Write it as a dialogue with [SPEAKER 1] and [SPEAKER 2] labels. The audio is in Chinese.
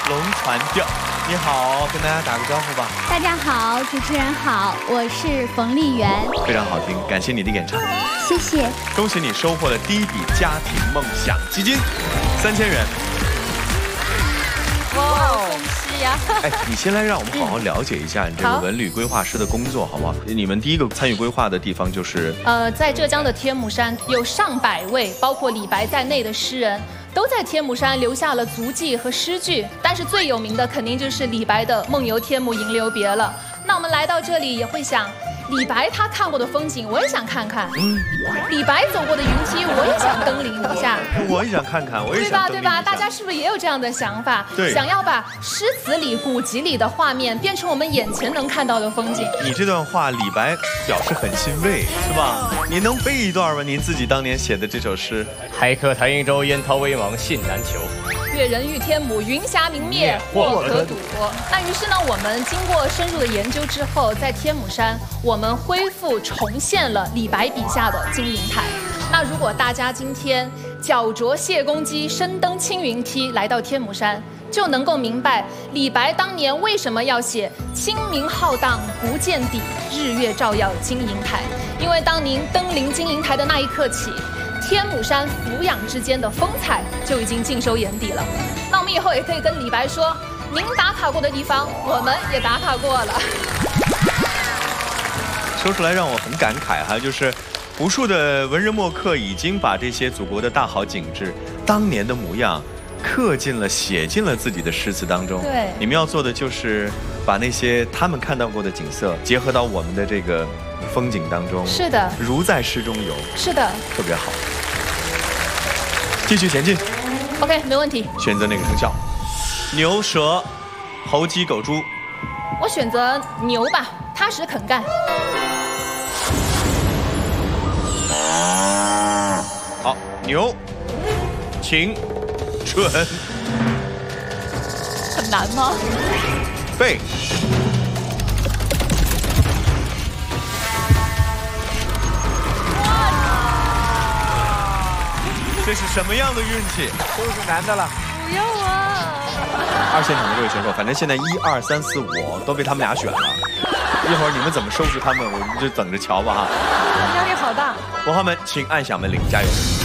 [SPEAKER 1] 龙船调。你好，跟大家打个招呼吧。
[SPEAKER 2] 大家好，主持人好，我是冯丽媛。
[SPEAKER 1] 非常好听，感谢你的演唱，
[SPEAKER 2] 谢谢。
[SPEAKER 1] 恭喜你收获了第一笔家庭梦想基金，3000元。
[SPEAKER 3] 哇，恭喜呀！
[SPEAKER 1] 哎，你先来让我们好好了解一下你这个文旅规划师的工作，好不好？你们第一个参与规划的地方就是，
[SPEAKER 3] 在浙江的天目山，有上百位，包括李白在内的诗人，都在天目山留下了足迹和诗句。但是最有名的肯定就是李白的《梦游天目吟留别》了。那我们来到这里也会想，李白他看过的风景，我也想看看。李白走过的云梯，我也想登临一下。
[SPEAKER 1] 我也想看看，我也想登临一下。
[SPEAKER 3] 对吧？大家是不是也有这样的想法？
[SPEAKER 1] 对，
[SPEAKER 3] 想要把诗词里、古籍里的画面变成我们眼前能看到的风景。
[SPEAKER 1] 你这段话，李白表示很欣慰，是吧？你能背一段吗？您自己当年写的这首诗。
[SPEAKER 4] 海客谈瀛洲，烟涛微茫信难求。
[SPEAKER 3] 越人欲天母，云霞明灭或可睹。那于是呢，我们经过深入的研究之后，在天目山，我们恢复重现了李白笔下的金银台。那如果大家今天脚着谢公屐，身登青云梯来到天目山，就能够明白李白当年为什么要写“清明浩荡不见底，日月照耀金银台”。因为当您登临金银台的那一刻起，天目山俯仰之间的风采就已经尽收眼底了。那我们以后也可以跟李白说，您打卡过的地方，我们也打卡过了。
[SPEAKER 1] 说出来让我很感慨哈，就是无数的文人墨客已经把这些祖国的大好景致、当年的模样刻进了、写进了自己的诗词当中。
[SPEAKER 3] 对，
[SPEAKER 1] 你们要做的就是把那些他们看到过的景色结合到我们的这个风景当中。
[SPEAKER 3] 是的，
[SPEAKER 1] 如在诗中游。
[SPEAKER 3] 是的，
[SPEAKER 1] 特别好。继续前进。
[SPEAKER 3] OK， 没问题。
[SPEAKER 1] 选择哪个生肖？牛、蛇、猴、鸡、狗、猪。
[SPEAKER 3] 我选择牛吧，踏实肯干。
[SPEAKER 1] 好，牛、禽、蠢。
[SPEAKER 3] 很难吗？
[SPEAKER 1] 背。这是什么样的运气？
[SPEAKER 4] 都是男的了。
[SPEAKER 3] 不要啊！
[SPEAKER 1] 现场的各位选手，反正现在1、2、3、4、5都被他们俩选了。一会儿你们怎么收拾他们，我们就等着瞧吧哈。
[SPEAKER 3] 压力好大。
[SPEAKER 1] 伙伴们，请按响门铃，加油！